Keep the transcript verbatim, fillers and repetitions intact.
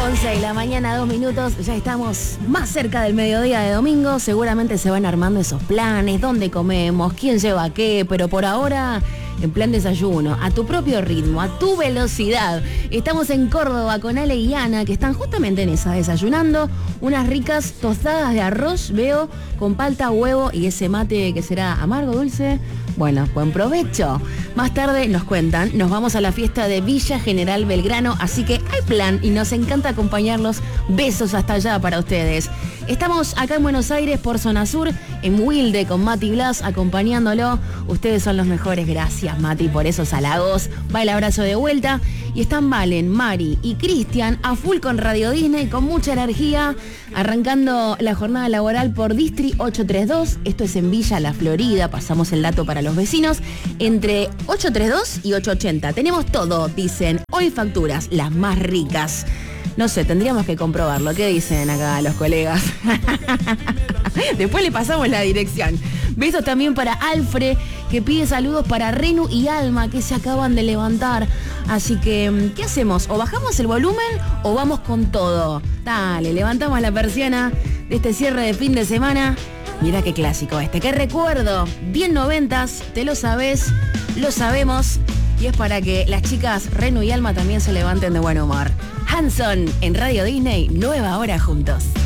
once de la mañana, dos minutos, ya estamos más cerca del mediodía de domingo, seguramente se van armando esos planes, dónde comemos, quién lleva qué, pero por ahora, en plan desayuno, a tu propio ritmo, a tu velocidad. Estamos en Córdoba con Ale y Ana, que están justamente en esa, desayunando unas ricas tostadas de arroz, veo, con palta, huevo y ese mate que será amargo, dulce. Bueno, buen provecho. Más tarde nos cuentan, nos vamos a la fiesta de Villa General Belgrano, así que hay plan y nos encanta acompañarlos. Besos hasta allá para ustedes. Estamos acá en Buenos Aires por Zona Sur, en Wilde con Mati Blas acompañándolo. Ustedes son los mejores, gracias Mati por esos halagos. Va el abrazo de vuelta. Y están Valen, Mari y Cristian a full con Radio Disney, con mucha energía, arrancando la jornada laboral por Distri ochocientos treinta y dos. Esto es en Villa La Florida, pasamos el dato para los vecinos, entre ochocientos treinta y dos y ochocientos ochenta. Tenemos todo, dicen, hoy facturas, las más ricas. No sé, tendríamos que comprobarlo. ¿Qué dicen acá los colegas? Después le pasamos la dirección. Besos también para Alfred, que pide saludos para Renu y Alma, que se acaban de levantar. Así que, ¿qué hacemos? ¿O bajamos el volumen o vamos con todo? Dale, levantamos la persiana de este cierre de fin de semana. Mira qué clásico este, qué recuerdo. Bien noventas, te lo sabes, lo sabemos. Y es para que las chicas Renu y Alma también se levanten de buen humor. Hanson en Radio Disney, nueva hora juntos.